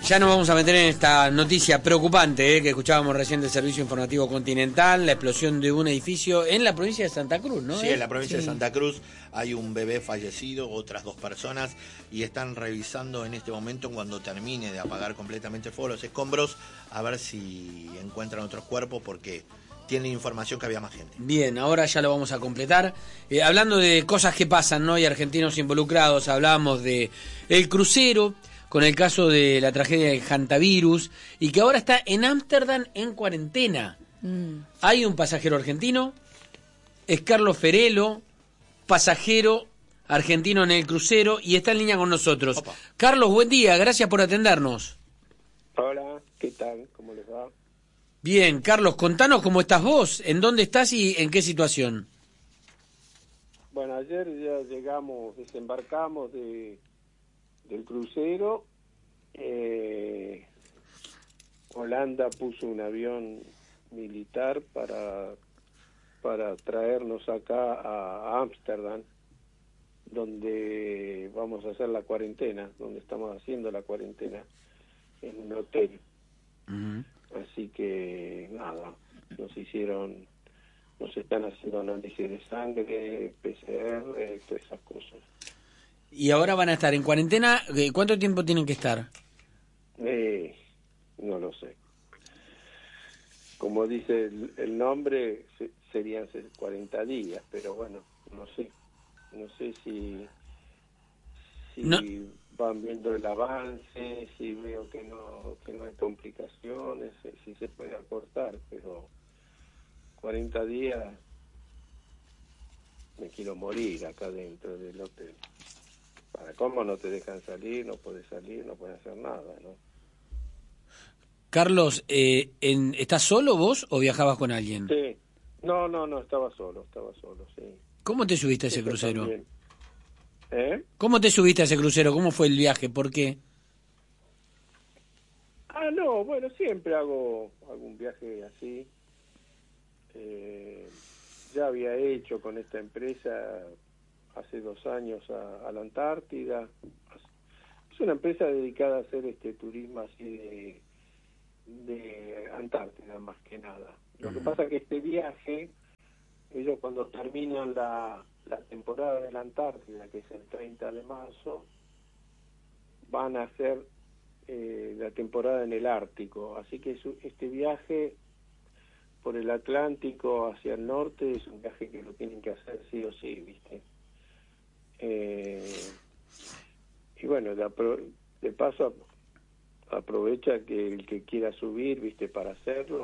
Ya nos vamos a meter en esta noticia preocupante que escuchábamos recién del Servicio Informativo Continental, la explosión de un edificio en la provincia de Santa Cruz, ¿no? Sí, en la provincia de Santa Cruz hay un bebé fallecido, otras 2 personas, y están revisando en este momento, cuando termine de apagar completamente el fuego, los escombros, a ver si encuentran otros cuerpos, porque tienen información que había más gente. Bien, ahora ya lo vamos a completar. Hablando de cosas que pasan, ¿no? Y argentinos involucrados, hablábamos de el crucero, con el caso de la tragedia del hantavirus, y que ahora está en Ámsterdam en cuarentena. Hay un pasajero argentino, es Carlos Ferelo, pasajero argentino en el crucero, y está en línea con nosotros. Opa. Carlos, buen día, gracias por atendernos. Hola, ¿qué tal? ¿Cómo les va? Bien, Carlos, contanos cómo estás vos, en dónde estás y en qué situación. Bueno, ayer ya desembarcamos del crucero. Holanda puso un avión militar para traernos acá a Ámsterdam, donde vamos a hacer la cuarentena, donde estamos haciendo la cuarentena en un hotel. Así que nada, nos están haciendo análisis de sangre, PCR, todas esas cosas. Y ahora van a estar en cuarentena, ¿cuánto tiempo tienen que estar? No lo sé. Como dice el nombre, serían 40 días, pero bueno, no sé si No. van viendo el avance, si veo que no hay complicaciones, si se puede acortar, pero 40 días me quiero morir acá dentro del hotel. ¿Para cómo no te dejan salir? No puedes salir, no puedes hacer nada, ¿no? Carlos, ¿estás solo vos o viajabas con alguien? Sí. No, estaba solo, sí. ¿Cómo te subiste a ese Eso crucero? también. ¿Cómo te subiste a ese crucero? ¿Cómo fue el viaje? ¿Por qué? No, bueno, siempre hago algún viaje así. Ya había hecho con esta empresa hace 2 años a la Antártida. Es una empresa dedicada a hacer turismo así de Antártida, más que nada. Lo que pasa es que este viaje, ellos cuando terminan la temporada de la Antártida, que es el 30 de marzo, van a hacer la temporada en el Ártico. Así que este viaje por el Atlántico hacia el norte es un viaje que lo tienen que hacer sí o sí, ¿viste? Y bueno, de paso aprovecha que el que quiera subir, ¿viste? Para hacerlo,